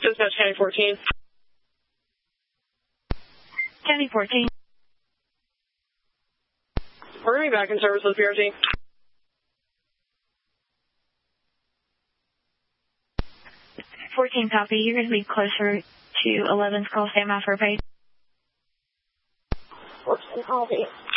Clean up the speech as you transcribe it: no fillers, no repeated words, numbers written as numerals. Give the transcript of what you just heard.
Dispatch County 14. County 14. We're going to be back in service with PRT. 14 copy. You're going to be closer to 11's call. Stand by for a page. 14 copy.